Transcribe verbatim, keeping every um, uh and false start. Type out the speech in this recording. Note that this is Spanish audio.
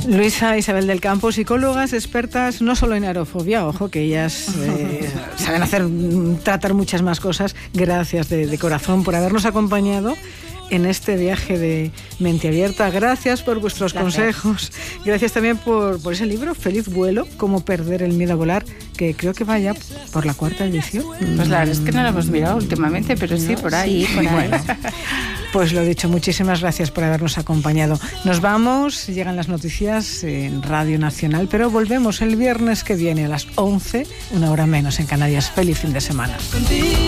Luisa Isabel del Campo, psicólogas expertas no solo en aerofobia, ojo, que ellas eh, saben hacer, tratar muchas más cosas. Gracias de, de corazón por habernos acompañado en este viaje de Mente Abierta. Gracias por vuestros Gracias. consejos. Gracias también por, por ese libro, Feliz Vuelo, Cómo perder el miedo a volar, que creo que va ya por la cuarta edición. Pues la verdad es que no lo hemos mirado últimamente, pero sí, no, por ahí. Sí, por ahí. Bueno, pues lo dicho, muchísimas gracias por habernos acompañado. Nos vamos, llegan las noticias en Radio Nacional, pero volvemos el viernes que viene a las once, una hora menos en Canarias. Feliz fin de semana.